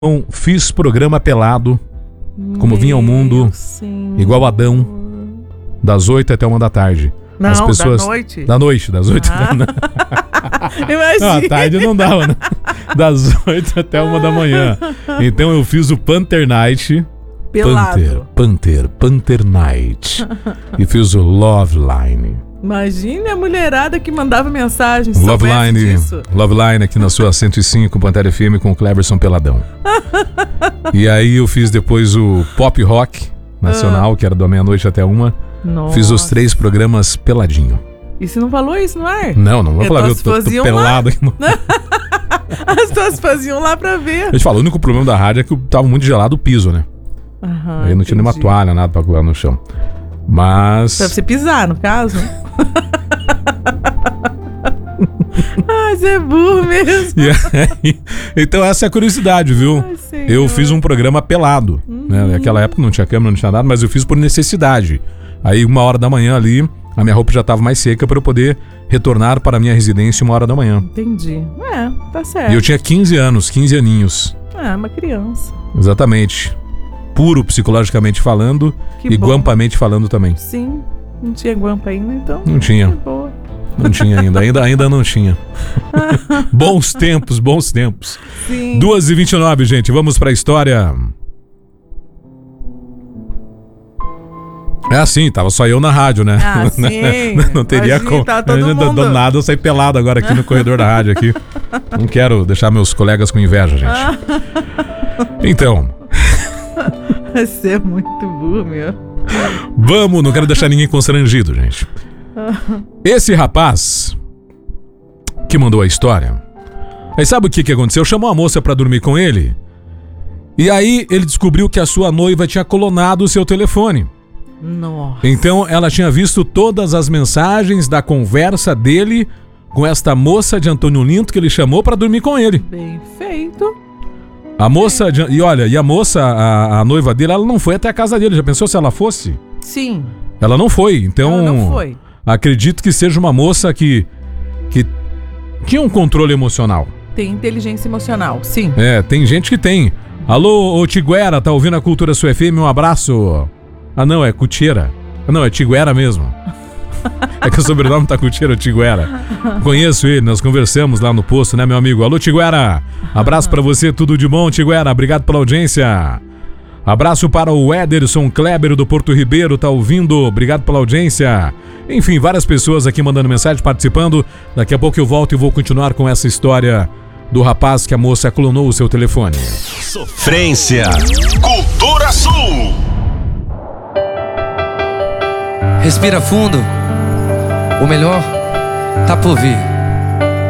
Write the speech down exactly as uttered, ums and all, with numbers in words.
Então, fiz programa pelado, como vinha ao mundo, Senhor. igual Adão, das oito até uma da tarde. Não, As pessoas, da noite. Da noite, das oito Ah. da noite. Imagina. Não, à tarde não dava, né? Das oito até uma da manhã. Então eu fiz o Panther Night. Pelado. Panther, Panther, Panther Night. E fiz o Love Line. Imagine a mulherada que mandava mensagem. Love Line, Love Line aqui na sua cento e cinco, Pantera F M com o Cleverson Peladão. E aí eu fiz depois o Pop Rock Nacional, ah. que era da meia-noite até uma. Nossa. Fiz os três programas peladinho. E você não falou isso no ar? Não, não vou falar, eu tô, tô pelado aqui. As pessoas faziam lá pra ver. Eu te falo, o único problema da rádio é que tava muito gelado o piso, né? Aham, aí não tinha nenhuma toalha, nada pra colar no chão. Mas... Pra você pisar, no caso. Ah, você é burro mesmo. Aí, então essa é a curiosidade, viu? Ai, eu fiz um programa pelado, uhum. né? Naquela época não tinha câmera, não tinha nada, mas eu fiz por necessidade. Aí uma hora da manhã ali, a minha roupa já estava mais seca para eu poder retornar para a minha residência uma hora da manhã. Entendi. É, tá certo. E eu tinha quinze anos, quinze aninhos. É, uma criança. Exatamente. Puro psicologicamente falando que e bom. Guampamente falando também. Sim, não tinha guampa ainda, então. Não tinha. Boa. Não tinha ainda, ainda, ainda não tinha. Bons tempos, bons tempos. Sim. duas e vinte e nove, gente, vamos pra história. É assim, tava só eu na rádio, né? Ah, sim. não, não teria Imagina, como. tá todo do, mundo... do nada eu saí pelado agora aqui no corredor da rádio aqui. Não quero deixar meus colegas com inveja, gente. Então. Você é muito burro, meu. Vamos, não quero deixar ninguém constrangido, gente. Esse rapaz que mandou a história, aí sabe o que, que aconteceu? Chamou a moça pra dormir com ele. E aí ele descobriu que a sua noiva tinha clonado o seu telefone. Nossa. Então ela tinha visto todas as mensagens da conversa dele com esta moça de Antônio Linto que ele chamou pra dormir com ele. Bem feito. A moça, de, e olha, e a moça, a, a noiva dele, ela não foi até a casa dele. Já pensou se ela fosse? Sim. Ela não foi, então... Ela não foi. Acredito que seja uma moça que, que tinha um controle emocional. Tem inteligência emocional, sim. É, tem gente que tem. Alô, ô Tiguera, tá ouvindo a Cultura Sua F M? Um abraço. Ah, não, é Cutiera. Ah, não, é Tiguera mesmo. É que o sobrenome tá Cutiera, Tiguera. Conheço ele, nós conversamos lá no posto, né, meu amigo? Alô, Tiguera. Abraço pra você, tudo de bom, Tiguera. Obrigado pela audiência. Abraço para o Ederson Kleber do Porto Ribeiro, tá ouvindo? Obrigado pela audiência. Enfim, várias pessoas aqui mandando mensagem, participando. Daqui a pouco eu volto e vou continuar com essa história do rapaz que a moça clonou o seu telefone. Sofrência. Cultura Sul. Respira fundo. O melhor tá por vir.